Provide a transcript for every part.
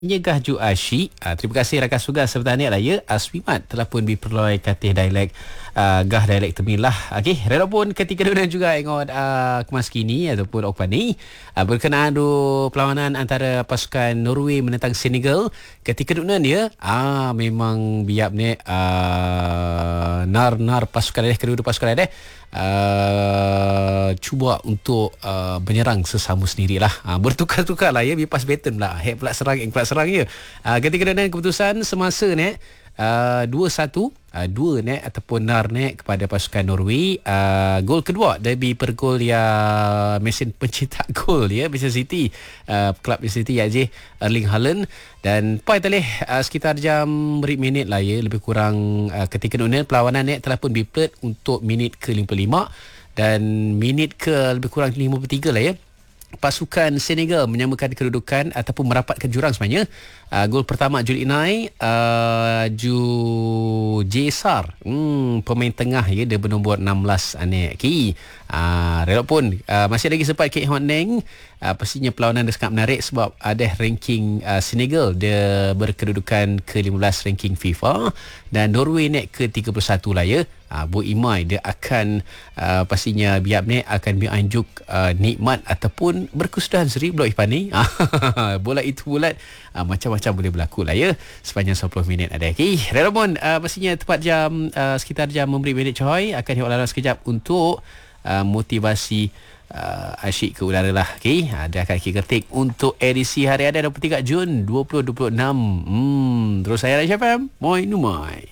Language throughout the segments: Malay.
Nyegah Ju Asyik. Terima kasih rakan sugar serta niat raya Aswimat telah pun diperoleh katih dialek gah dialek Temilah. Okey, rela pun ketika dunia juga ingat kemas kini ataupun okpani berkenaan perlawanan antara pasukan Norway menentang Senegal. Ketika dunia dia memang biap ni nar pasukan dia kedua pasukan dia cuba untuk menyerang sesama sendirilah. Bertukar-tukar lah ya, bipas baton pula. Head pula serang, pula serang ya. Ketika dan keputusan semasa ni 2-1 dua net ataupun nar net kepada pasukan Norway. Gol kedua dari pergol ya mesin pencetak gol ya Manchester City, klub Manchester City ya Erling Haaland. Dan pai teleh sekitar jam beri minit lah ya, lebih kurang ketika dunia perlawanan net telah pun diplet untuk minit ke-55 dan minit ke lebih kurang 53 lah ya. Pasukan Senegal menyamakan kedudukan ataupun merapatkan jurang sebenarnya. Gol pertama Jules Inai, Ju Jesar, pemain tengah ya, dia bernombor 16 anek ki. Relok pun masih lagi sempat Kate Honeng. Pastinya perlawanan dia sangat menarik sebab ada ranking Senegal, dia berkedudukan ke-15 ranking FIFA dan Norway naik ke-31 lah ya. Bu Imai dia akan pastinya biap ni akan menganjuk nikmat ataupun berkesudahan seri blok Ipani. Bola itu bulat, macam-macam boleh berlaku lah ya sepanjang 90 minit ada. Okay, Ramon, pastinya tepat jam sekitar jam memberi minit coy akan diulang sekejap untuk motivasi asyik ke udara lah. Okay, dia akan ketik untuk edisi hari ada 23 Jun 2026. Terus saya Raja FM Moi Numai.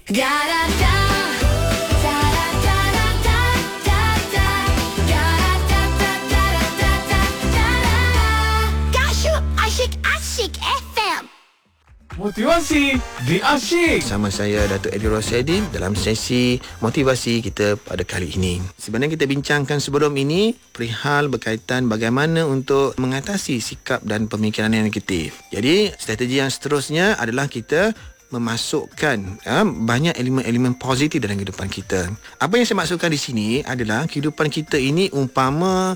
Motivasi di Asyik. Sama saya Datuk Edi Rosedi dalam sesi motivasi kita pada kali ini. Sebenarnya kita bincangkan sebelum ini perihal berkaitan bagaimana untuk mengatasi sikap dan pemikiran yang negatif. Jadi strategi yang seterusnya adalah kita memasukkan banyak elemen-elemen positif dalam kehidupan kita. Apa yang saya maksudkan di sini adalah kehidupan kita ini umpama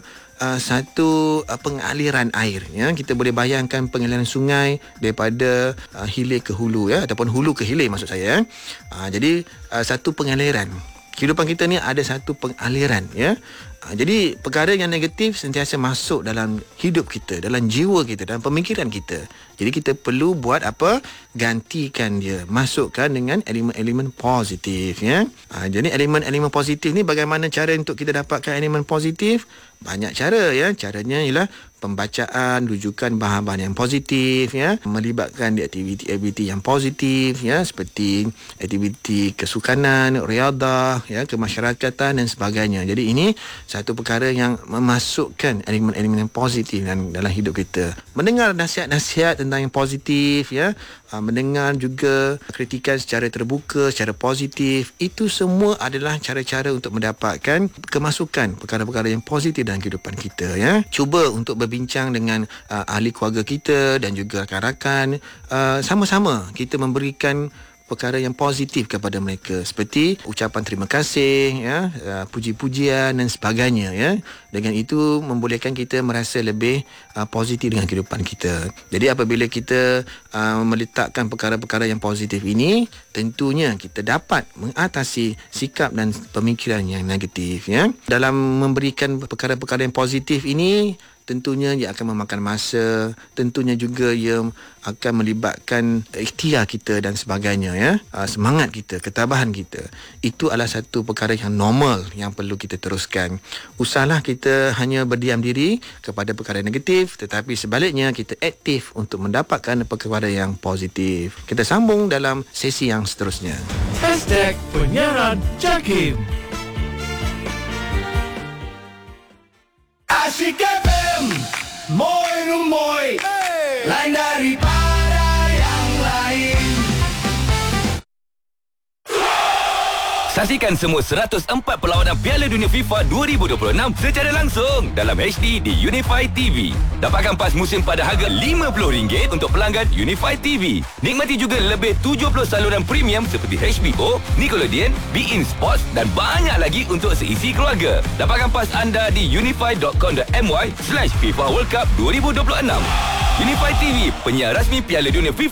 satu pengaliran air ya. Kita boleh bayangkan pengaliran sungai daripada hilir ke hulu ya, ataupun hulu ke hilir maksud saya. Jadi satu pengaliran. Kehidupan kita ni ada satu pengaliran ya. Jadi perkara yang negatif sentiasa masuk dalam hidup kita, dalam jiwa kita, dalam pemikiran kita. Jadi kita perlu buat apa? Gantikan dia, masukkan dengan elemen-elemen positif ya. Jadi elemen-elemen positif ni bagaimana cara untuk kita dapatkan elemen positif? Banyak cara ya. Caranya ialah pembacaan, rujukan bahan-bahan yang positif ya, melibatkan di aktiviti-aktiviti yang positif ya, seperti aktiviti kesukanan, riadah ya, kemasyarakatan dan sebagainya. Jadi ini satu perkara yang memasukkan elemen-elemen yang positif dalam hidup kita. Mendengar nasihat-nasihat tentang yang positif ya, mendengar juga kritikan secara terbuka, secara positif, itu semua adalah cara-cara untuk mendapatkan kemasukan perkara-perkara yang positif dalam kehidupan kita ya. Cuba untuk berbincang dengan ahli keluarga kita dan juga rakan-rakan, sama-sama kita memberikan perkara yang positif kepada mereka, seperti ucapan terima kasih ya, puji-pujian dan sebagainya ya. Dengan itu membolehkan kita merasa lebih positif dengan kehidupan kita. Jadi apabila kita meletakkan perkara-perkara yang positif ini, tentunya kita dapat mengatasi sikap dan pemikiran yang negatif ya. Dalam memberikan perkara-perkara yang positif ini, tentunya ia akan memakan masa, tentunya juga ia akan melibatkan ikhtiar kita dan sebagainya ya. Semangat kita, ketabahan kita. Itu adalah satu perkara yang normal yang perlu kita teruskan. Usahlah kita hanya berdiam diri kepada perkara negatif, tetapi sebaliknya kita aktif untuk mendapatkan perkara yang positif. Kita sambung dalam sesi yang seterusnya. #penyiaran Jakim. Asyik FM Moi Rumoi, lain daripada yang lain. Saksikan semua 104 perlawanan Piala Dunia FIFA 2026 secara langsung dalam HD di Unify TV. Dapatkan pas musim pada harga RM50 untuk pelanggan Unify TV. Nikmati juga lebih 70 saluran premium seperti HBO, Nickelodeon, beIN Sports dan banyak lagi untuk seisi keluarga. Dapatkan pas anda di unify.com.my/FIFA World Cup 2026. Unify TV, penyiar rasmi Piala Dunia FIFA